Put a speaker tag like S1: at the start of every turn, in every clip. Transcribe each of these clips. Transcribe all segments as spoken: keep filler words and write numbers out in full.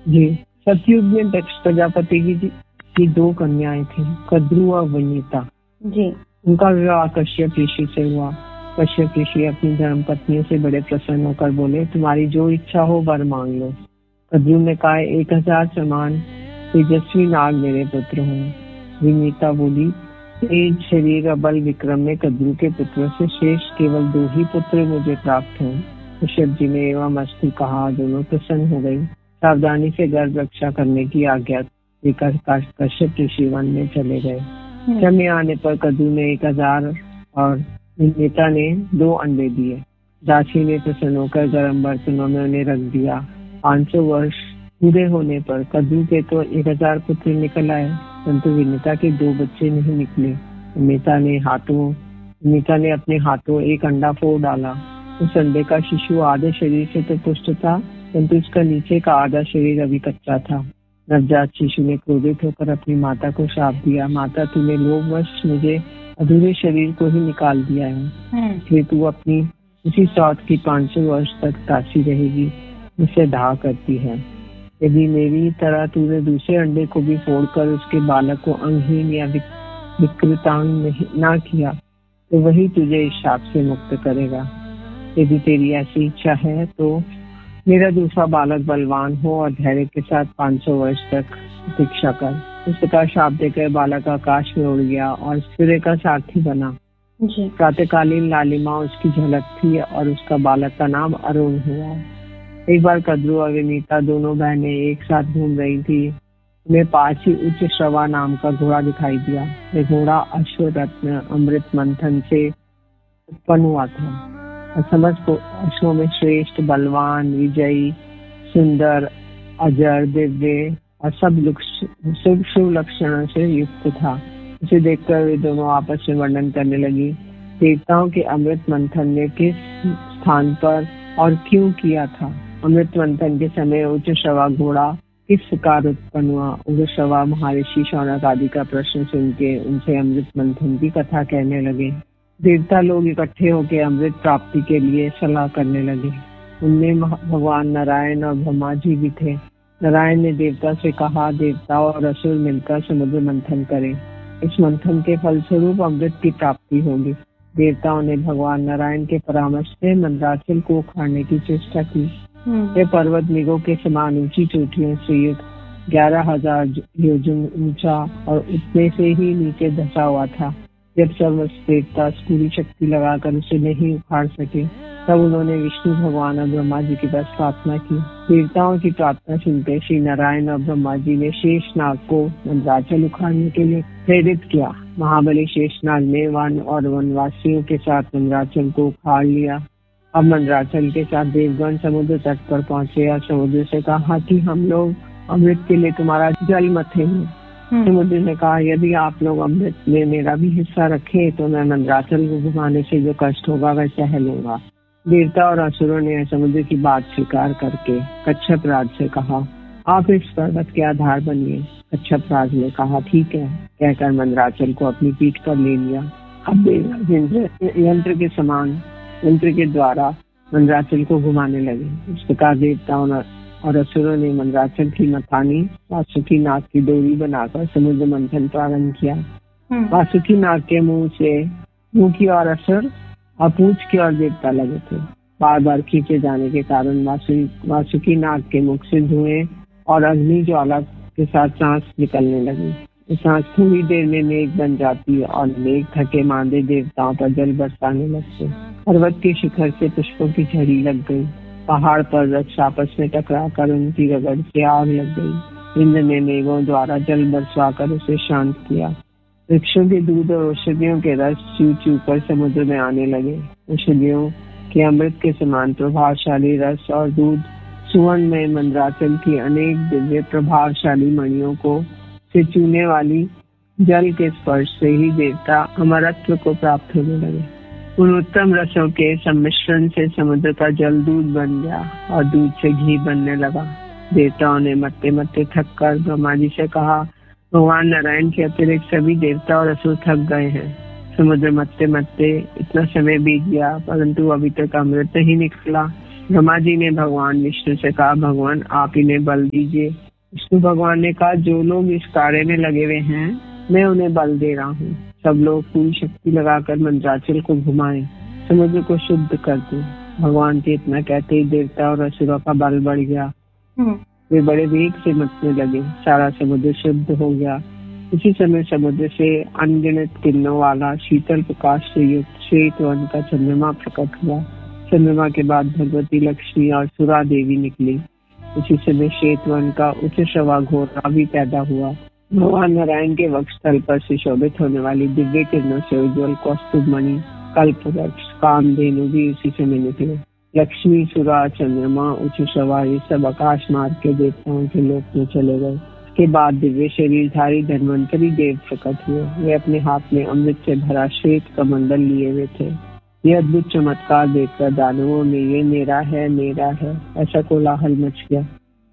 S1: जी, सतयुग में दक्ष प्रजापति की, की दो कन्याएं थी, कद्रु और वनिता
S2: जी।
S1: उनका विवाह कश्यप ऋषि से हुआ। कश्यप ऋषि अपनी धर्म पत्नियों से बड़े प्रसन्न होकर बोले, तुम्हारी जो इच्छा हो वर मांग लो। कद्रु ने कहा, एक हजार समान तेजस्वी नाग मेरे पुत्र हों। विनीता बोली, तेज शरीर और बल विक्रम में कद्रु के पुत्रों से शेष केवल दो ही पुत्र मुझे प्राप्त हों। कश्यप जी ने एवं अस्तु कहा, दोनों प्रसन्न हो गई। सावधानी से गर्भ रक्षा करने की आज्ञा लेकर कश्यप ऋषि वन में चले गए। समय आने पर कद्रु ने एक हजार और विनीता ने दो अंडे दिए। दासी ने प्रसन्न होकर गर्म बर्तनों में उन्हें रख दिया। पाँच सौ वर्ष पूरे होने पर कद्रु के तो एक हजार पुत्र निकल आए, परंतु विनीता के दो बच्चे नहीं निकले। विनीता ने हाथों विनीता ने अपने हाथों एक अंडा फोड़ डाला। उस अंडे का शिशु आधे शरीर से तो पुष्ट था, परंतु उसका नीचे का आधा शरीर अभी कच्चा था। नवजात शिशु ने क्रोधित होकर अपनी माता को शाप दिया, माता तूने लोभवश मुझे अधूरे शरीर को ही निकाल दिया है, इसलिए तू अपनी उसी सौत की पाँच सौ वर्ष तक दासी रहेगी, मुझसे दाह करती है। यदि मेरी तरह तूने दूसरे अंडे को भी फोड़कर उसके बालक को अंगहीन या विकृतांग ना किया तो वही तुझे इस शाप से मुक्त करेगा। यदि तेरी ऐसी इच्छा है तो मेरा दूसरा बालक बलवान हो और धैर्य के साथ पाँच सौ वर्ष तक प्रतीक्षा कर। इस प्रकार शाप देकर बालक आकाश में उड़ गया और सूर्य का सारथी बना। प्रातःकालीन लालिमा उसकी झलक थी और उसका बालक का नाम अरुण हुआ। एक बार कद्रु और विनीता दोनों बहनें एक साथ घूम रही थी। उन्हें पास ही उच्च श्रवा नाम का घोड़ा दिखाई दिया। यह घोड़ा अश्वरत्न अमृत मंथन से उत्पन्न हुआ था और समस्त अश्वों में श्रेष्ठ, बलवान, विजयी, सुंदर, अजर, दिव्य और सब शुभ शुभ लक्षणों से युक्त था। उसे देखकर वे दोनों आपस में वर्णन करने लगी। देवताओं के अमृत मंथन ने किस स्थान पर और क्यों किया था? अमृत मंथन के समय उच्च श्रवा घोड़ा किस प्रकार उत्पन्न हुआ? उच्च श्रवा महर्षि शौनक आदि का प्रश्न सुन के उनसे अमृत मंथन की कथा कहने लगे। देवता लोग इकट्ठे होकर अमृत प्राप्ति के लिए सलाह करने लगे। उनमें भगवान नारायण और ब्रह्मा जी भी थे। नारायण ने देवता से कहा, देवता और असुर मिलकर समुद्र मंथन करें। इस मंथन के फलस्वरूप अमृत की प्राप्ति होगी। देवताओं ने भगवान नारायण के परामर्श से मंदराचल को उखाड़ने की चेष्टा की। यह पर्वत मेघों के समान ऊंची चोटियों से युक्त ग्यारह हजार योजन ऊंचा और उतने से ही नीचे धंसा हुआ था। जब समस्त देवता पूरी शक्ति लगाकर उसे नहीं उखाड़ सके, तब उन्होंने विष्णु भगवान और ब्रह्मा जी के पास प्रार्थना की। देवताओं की प्रार्थना सुनकर श्री नारायण और ब्रह्मा जी ने शेषनाग को मंदराचल उखाड़ने के लिए प्रेरित किया। महाबली शेषनाग ने वन और वनवासियों के साथ मंदराचल को उखाड़ लिया। अब मंदराचल के साथ देवगण समुद्र तट पर पहुंचे और समुद्र से कहा कि हम लोग अमृत के लिए तुम्हारा जल मथेंगे। समुद्र ने कहा, यदि आप लोग अमृत में मेरा भी हिस्सा रखें तो मैं मंदराचल को घुमाने से जो कष्ट होगा वह सह लूंगा। देवता और असुरों ने समुद्र की बात स्वीकार करके कच्छप राज से कहा, आप इस पर्वत के आधार बनिए। कच्छप राज ने कहा, ठीक है, कहकर मंदराचल को अपनी पीठ पर ले लिया। अब देवराज यंत्र के समान यंत्र के द्वारा मंदराचल को घुमाने लगे। इस प्रकार देवताओं और असुरों ने मंदराचल की मथानी वासुकी नाग की डोरी बनाकर समुद्र मंथन प्रारंभ किया। वासुकी नाग के मुंह से मुंह की ओर असुर और पूंछ की ओर देवता लगे थे। बार बार खींचे जाने के कारण वासुकी नाग के मुख से धुएं और अग्नि ज्वाला के साथ सांस निकलने लगी। सांस थोड़ी देर में मेघ बन जाती और मेघ थके मांदे देवताओं पर जल बरसाने लगते। पर्वत के शिखर से पुष्पों की झड़ी लग गई। पहाड़ पर वृक्ष आपस में टकराकर उनकी रगड़ से आग लग गई। इंद्र ने मेघों द्वारा जल बरसाकर उसे शांत किया। वृक्षों के दूध और औषधियों के रस चू चू कर समुद्र में आने लगे। औषधियों के अमृत के समान प्रभावशाली रस और दूध सुवर्ण में मंदराचल की अनेक दिव्य प्रभावशाली मणियों को से चूने वाली जल के स्पर्श से ही देवता अमरत्व को प्राप्त होने लगे। उन उत्तम रसों के सम्मिश्रण से समुद्र का जल दूध बन गया और दूध से घी बनने लगा। देवताओं ने मत्ते मत्ते थक कर ब्रह्मा जी से कहा, भगवान नारायण के अतिरिक्त सभी देवता और असुर थक गए हैं। समुद्र मत्ते मत्ते इतना समय बीत गया, परंतु अभी तक अमृत ही निकला। ब्रह्मा जी ने भगवान विष्णु से कहा, भगवान आप इन्हें बल दीजिए। विष्णु भगवान ने कहा, जो लोग इस कार्य में लगे हुए हैं मैं उन्हें बल दे रहा हूँ। सब लोग पूरी शक्ति लगाकर मंदराचल को घुमाएं, समुद्र को शुद्ध कर दे। भगवान के इतना कहते ही देवता और असुरों का बल बढ़ गया। वे बड़े वेग से मचने लगे, सारा समुद्र शुद्ध हो गया। इसी समय समुद्र से अनगिनत किरणों वाला शीतल प्रकाश से युक्त श्वेत वर्ण का चंद्रमा प्रकट हुआ। चंद्रमा के बाद भगवती लक्ष्मी और सुरा देवी निकली। उसी समय श्वेत वर्ण का उच्च श्रवा घोड़ा भी पैदा हुआ। भगवान नारायण के वक्षस्थल पर सुशोभित होने वाली दिव्य किरणों से उज्ज्वल कौस्तुभ मणि, कल्पवृक्ष, कामधेनु भी उसी समय निकले। लक्ष्मी, सुरा, चंद्रमा, उच्च श्रवा ये सब आकाश मार्ग के देवताओं के लोक में चले गए। के बाद दिव्य शरीरधारी धन्वंतरी देव प्रकट हुए। वे अपने हाथ में अमृत से भरा श्वेत कमंडल लिए हुए थे। यह अद्भुत चमत्कार देखकर दानवों में ये मेरा है मेरा है ऐसा कोलाहल मच गया।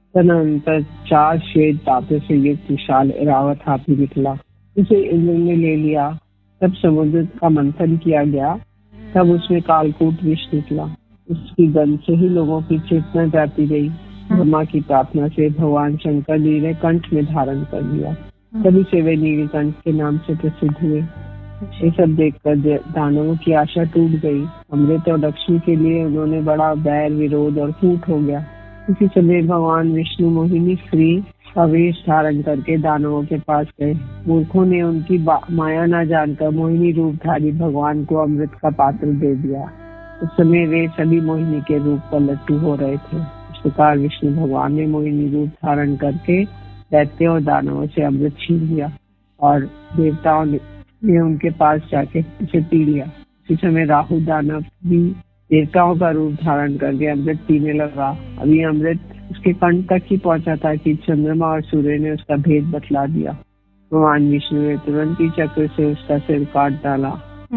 S1: तदनंतर चार श्वेत दांतों से युक्त विशाल ऐरावत हाथी निकला। उसे इंद्र ने ले लिया। तब समुद्र का मंथन किया गया। तब उसमें कालकूट विष निकला। उसकी गंध से ही लोगों की चेतना जाती रही। ब्रह्मा की प्रार्थना से भगवान शंकर जी ने कंठ में धारण कर लिया। तभी से वे नीलकंठ के नाम से प्रसिद्ध हुए। ये सब देखकर दानवों की आशा टूट गई। अमृत और लक्ष्मी के लिए उन्होंने बड़ा बैर, विरोध और फूट हो गया। उसी समय भगवान विष्णु मोहिनी स्त्री का वेश धारण करके दानवों के पास गए। मूर्खों ने उनकी माया न जानकर मोहिनी रूपधारी भगवान को अमृत का पात्र दे दिया। उस समय वे सभी मोहिनी के रूप पर लट्टू हो रहे थे। इस प्रकार विष्णु भगवान ने मोहिनी रूप धारण करके दैत्यों और दानवों से अमृत छीन लिया और देवताओं ने उनके पास जाके उसे पी लिया। इसी समय राहु दानव भी देवताओं का रूप धारण करके अमृत पीने लगा। अभी अमृत उसके कंठ तक ही पहुंचा था कि चंद्रमा और सूर्य ने उसका भेद बतला दिया। भगवान विष्णु ने तुरंत ही चक्र से उसका सिर काट डाला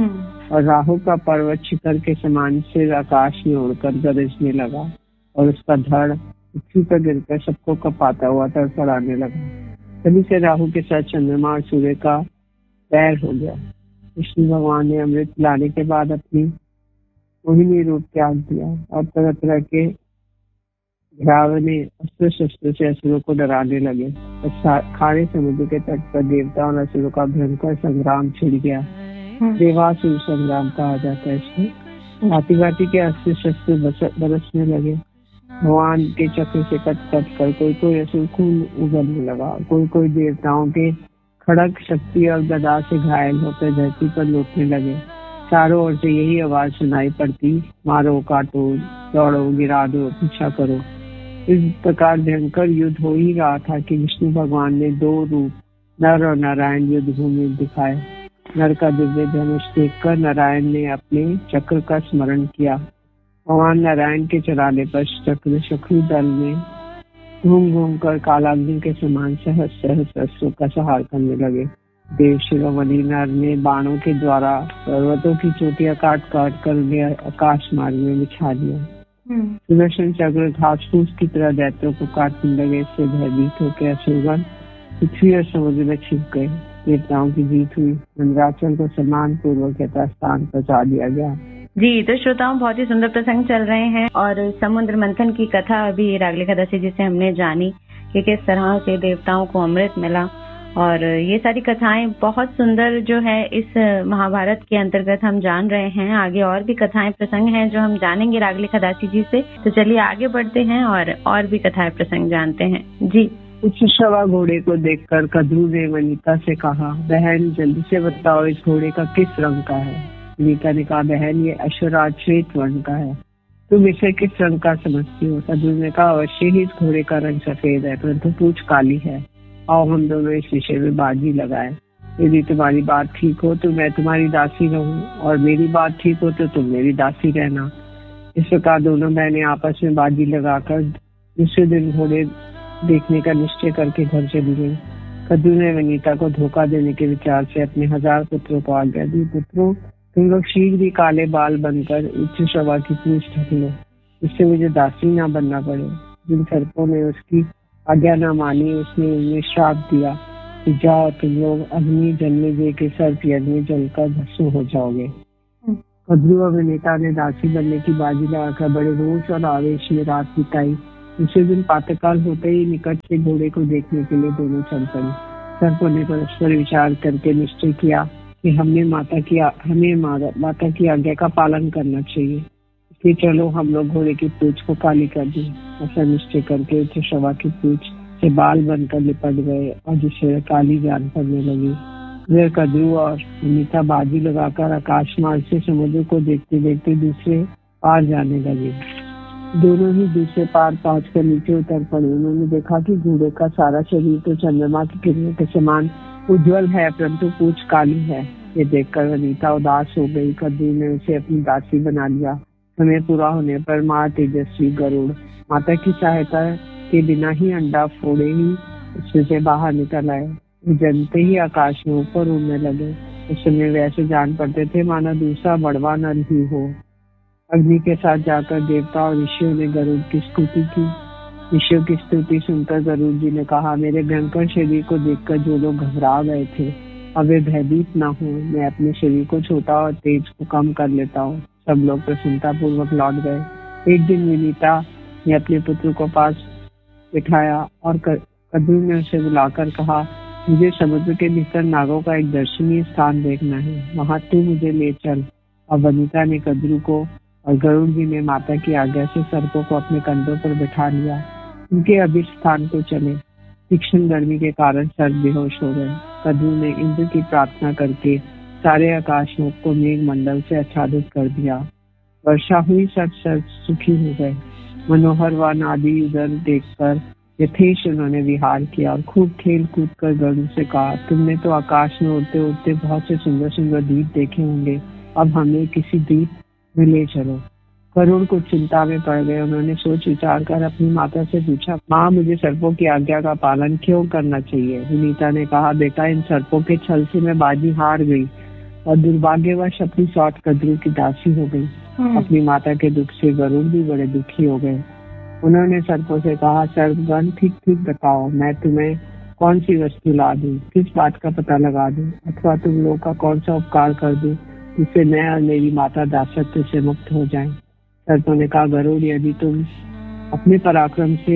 S1: और राहु का पर्वत शिखर के समान सिर आकाश में उड़कर गरजने लगा और उसका धड़ पृथ्वी पर गिरकर सबको कपाता हुआ तड़फड़ाने लगा। तभी से राहु के साथ चंद्रमा और सूर्य का पैर हो गया। विष्णु भगवान ने अमृत पिलाने के बाद अपनी मोहिनी रूप त्याग दिया और तरह तरह के घरावने अस्त्र शस्त्र से असुरों को डराने लगे। खारे समुद्र के तट पर देवता और असुरों का भयंकर संग्राम छिड़ गया। देवासुर संग्राम कहा जाता है इसको। भांति भांति के अस्त्र शस्त्र बरसने लगे। भगवान के चक्र से कट कट कर कोई कोई असुर खून उगलने लगा। कोई कोई देवताओं के खड़ग शक्ति और गदा से घायल होकर धरती पर लौटने लगे। चारों ओर से यही आवाज सुनाई पड़ती, मारो, काटो, दौड़ो, गिरा दो, पीछा करो। इस प्रकार भयंकर युद्ध हो ही रहा था कि विष्णु भगवान ने दो रूप, नर और नारायण, युद्ध भूमि दिखाए। नर का दिव्य धनुष देखकर नारायण ने अपने चक्र का स्मरण किया। भगवान नारायण के चलाने पर चक्र शत्रु दल में घूम घूम कर कालाग्नि के समान सहस सहस अस्त्रों का संहार करने लगे। देव शिरोमणि नर ने बाणों के द्वारा पर्वतों की चोटियां काट काट कर उन्हें आकाश मार्ग में बिछा दिया। सुदर्शन चक्र घास फूस की तरह दैत्यों को काटने लगे। इससे भयभीत होकर असुरगण पृथ्वी और समुद्र में छिप गए। देवताओं की जीत हुई। मंदराचल को सम्मान पूर्वक यथास्थान पहुंचा दिया गया।
S2: जी, तो श्रोताओं, बहुत ही सुंदर प्रसंग चल रहे हैं और समुद्र मंथन की कथा अभी रागले एकादशी जिसे हमने जानी कि किस तरह से देवताओं को अमृत मिला। और ये सारी कथाएं बहुत सुंदर जो है इस महाभारत के अंतर्गत हम जान रहे हैं। आगे और भी कथाएं प्रसंग हैं जो हम जानेंगे रागले एकादशी जी से। तो चलिए आगे बढ़ते हैं और और भी कथाएं प्रसंग जानते हैं। जी।
S1: उच्च श्रवा घोड़े को देखकर कद्रू ने वनिता से कहा, बहन जल्दी से बताओ इस घोड़े का किस रंग का है। वनिता ने कहा, बहन ये अश्वराज श्वेत वर्ण का है। तुम इसे किस रंग का समझती हो। कद्रू ने कहा, अवश्य ही इस घोड़े का रंग सफेद है, परंतु पूंछ काली है। आओ हम दोनों इस विषय में बाजी लगाए। यदि तुम्हारी बात ठीक हो तो मैं तुम्हारी दासी रहूं और मेरी बात ठीक हो तो तुम मेरी दासी रहना। इस प्रकार दोनों बहनें आपस में बाजी लगाकर दूसरे दिन घोड़े देखने का निश्चय करके घर चली गई। कद्रू ने वनिता को धोखा देने के विचार से अपने हजार पुत्रों को आज्ञा दी, पुत्रों तुम लोग शीघ्र ही काले बाल बनकर उच्च श्रवा की पूंछ ढक लो, इससे मुझे दासी ना बनना पड़े। जिन सर्पों ने उसकी आज्ञा न मानी उसने उन्हें श्राप दिया कि जाओ तुम लोग अग्नि जलने दे के सर्प यज्ञ में जलकर भस्म हो जाओगे। कद्रू और विनीता ने दासी बनने की बाजी लगाकर बड़े रोष और आवेश में रात बिताई। दूसरे दिन प्रातःकाल होते ही निकट से घोड़े को देखने के लिए दोनों चल पड़े। सर्पों ने परस्पर विचार करके निश्चय किया कि हमने माता की हमें माता की आज्ञा का पालन करना चाहिए, इसलिए चलो हम लोग घोड़े की पूंछ को काली कर दी। ऐसा निश्चय करके उसे शवा की पूंछ से बाल बनकर लिपट गए और जिससे काली जान पड़ने लगी। वे कद्रू और विनीता बाजी लगाकर आकाश मार्ग से समुद्र को देखते देखते दूसरे पार जाने लगे। दोनों ही दूसरे पार पहुंचकर नीचे उतर पड़े। उन्होंने देखा कि घोड़े का सारा शरीर तो चंद्रमा की किरणों के समान उज्जवल है, परंतु पूंछ काली है। ये देखकर वनीता उदास हो गई। कद्रू ने उसे अपनी दासी बना लिया। समय पूरा होने पर माँ तेजस्वी गरुड़ माता की सहायता के बिना ही अंडा फोड़े ही उसमें से बाहर निकल आए। जनते ही आकाश में ऊपर उड़ने लगे। उस समय वैसे जान पड़ते थे मानो दूसरा बड़वा नर ही हो। अग्नि के साथ जाकर देवता और ऋषियों ने गरुड़ की स्तुति की। ऋषियों की स्तुति सुनकर गरुड़ जी ने कहा, मेरे भयंकर शरीर को देखकर जो लोग घबरा गए थे अब वे भयभीत न हो। मैं अपने शरीर को छोटा और तेज को कम कर लेता हूँ। सब लोग प्रसन्नता पूर्वक लौट गए। एक दिन विनीता ने अपने पुत्र को पास बिठाया और कद्रू ने उसे बुलाकर कहा, मुझे समुद्र के भीतर नागों का एक दर्शनीय स्थान देखना है, वहां तू मुझे ले चल। और वनीता ने कद्रू को और गरुड़ जी ने माता की आज्ञा से सर्पों को अपने कंधों पर बिठा लिया। उनके अभिष्ट स्थान को चले। तीक्ष्ण गर्मी के कारण सर्प बेहोश हो गए। कद्रू ने इंद्र की प्रार्थना करके सारे आकाश मुख को मेघ मंडल से आच्छादित कर दिया। वर्षा हुई, सब सर्प सुखी हो गए। मनोहर वन आदि उधर देखकर यथेश उन्होंने विहार किया और खूब खेल कूद कर गरुड़ से कहा, तुमने तो आकाश में उड़ते उड़ते बहुत से सुंदर सुंदर द्वीप देखे होंगे, अब हमें किसी द्वीप में ले चलो। गरुड़ कुछ चिंता में पड़ गए। उन्होंने सोच विचार कर अपनी माता से पूछा, माँ मुझे सर्पों की आज्ञा का पालन क्यों करना चाहिए? विनीता ने कहा, बेटा इन सर्पों के छल से मैं बाजी हार गई और दुर्भाग्यवश अपनी सौत कद्रू की दासी हो गई। अपनी माता के दुख से गरुड़ भी बड़े दुखी हो गए। उन्होंने सर्पों से कहा, सर्पगण ठीक ठीक बताओ, मैं तुम्हें कौन सी वस्तु ला दूं, किस बात का पता लगा दूं, अथवा तुम लोग का कौन सा उपकार कर दूं जिससे मैं और मेरी माता दासत्व से मुक्त हो जाएं। सर्पों ने कहा, गरुड़ यदि तुम अपने पराक्रम से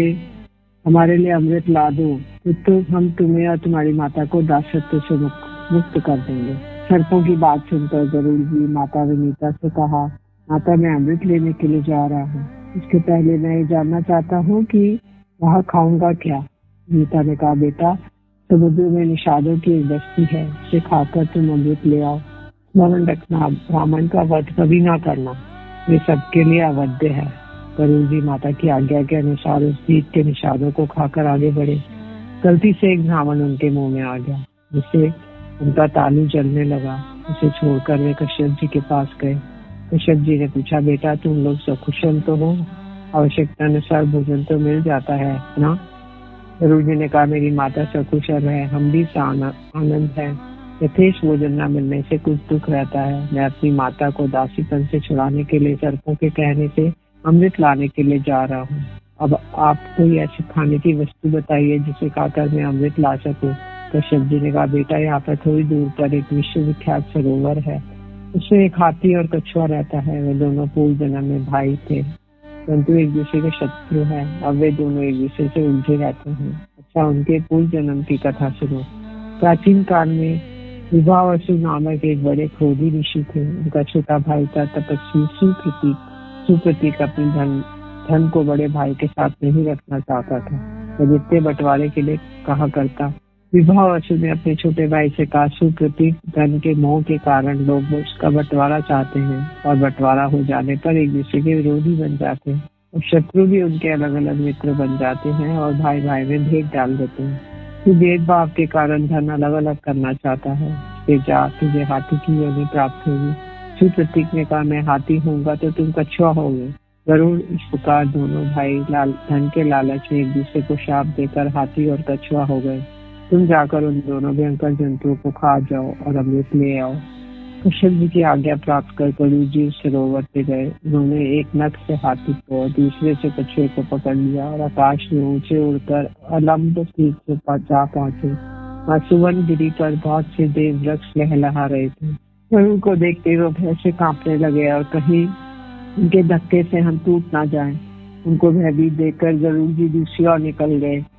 S1: हमारे लिए अमृत ला दो तो, तो हम तुम्हें और तुम्हारी माता को दासत्व से मुक्त कर देंगे। सर्पों की बात सुनकर गरुड़ जी माता विनीता से कहा, माता मैं अमृत लेने के लिए जा रहा हूँ, इसके पहले मैं ये जानना चाहता हूँ कि वहाँ खाऊंगा क्या? विनीता ने कहा, बेटा समुद्र में निषादों की एक बस्ती है, उसे खाकर तुम अमृत ले आओ। स्मरण रखना, ब्राह्मण का वध कभी ना करना, ये सबके लिए अवध्य है। गरुड़ जी माता की आज्ञा के अनुसार उस द्वीप के निषादों को खाकर आगे बढ़े। गलती से एक ब्राह्मण उनके मुंह में आ गया, जिससे उनका तालू जलने लगा। उसे छोड़कर वे कश्यप जी के पास गए। कश्यप जी ने पूछा, बेटा तुम लोग सकुशल तो हो? आवश्यकता अनुसार भोजन तो मिल जाता है ना? गरुड़ जी ने कहा, मेरी माता सकुशल है, हम भी आनंद है। यथेश भोजन न मिलने से कुछ दुख रहता है। मैं अपनी माता को दासीपन से छुड़ाने के लिए सर्पों के कहने से अमृत लाने के लिए जा रहा हूँ। अब आप कोई ऐसी खाने की वस्तु बताइए जिसे खाकर मैं अमृत ला सकूं। कश्यप जी ने कहा, बेटा यहाँ पर थोड़ी दूर पर एक विश्वविख्यात सरोवर है, उसमें एक हाथी और कछुआ रहता है। वे दोनों पूर्व जन्म में भाई थे, परंतु एक दूसरे के शत्रु हैं। अब वे दोनों एक दूसरे से उलझे रहते हैं। अच्छा, उनके पूर्व जन्म की कथा सुनो। प्राचीन काल में विभावसु नामक एक बड़े क्रोधी ऋषि थे। उनका छोटा भाई था तपस्वी सुप्रतीक। सुप्रतीक अपने धन धन को बड़े भाई के साथ नहीं रखना चाहता था। वह जितने बंटवारे के लिए कहा करता। विभावसु ने अपने छोटे भाई से कहा, सुप्रतीक धन के मोह के कारण लोग उसका बंटवारा चाहते हैं और बंटवारा हो जाने पर एक दूसरे के विरोधी बन जाते हैं और शत्रु भी उनके अलग अलग मित्र बन जाते हैं और भाई भाई में भेद डाल देते हैं। तू भेदभाव के कारण धन अलग अलग करना चाहता है, इसलिए जा, तुझे हाथी की योनि प्राप्त होगी। सुप्रतीक ने कहा, मैं हाथी होऊंगा तो तुम कछुआ होगे। गरुड़ इस प्रकार दोनों भाई लाल धन के लालच में एक दूसरे को शाप देकर हाथी और कछुआ हो गए। तुम जाकर उन दोनों भयंकर जंतुओं को खा जाओ और अमृत ले आओ। कश्यप जी की आज्ञा प्राप्त कर गरुड़ जी सरोवर से गए। उन्होंने एक नख से हाथी को और दूसरे से कछुए को पकड़ लिया और आकाश में ऊंचे उड़कर अलम्ब सीट से जा पहुंचे। वहाँ सुवर्ण गिरी पर बहुत से देव वृक्ष लहलहा रहे थे। पर उनको देखते ही वो भय से कांपने लगे और कहीं उनके धक्के से हम टूट ना जाएं। उनको भयभीत देखकर जरूर जी दूसरी ओर निकल गए।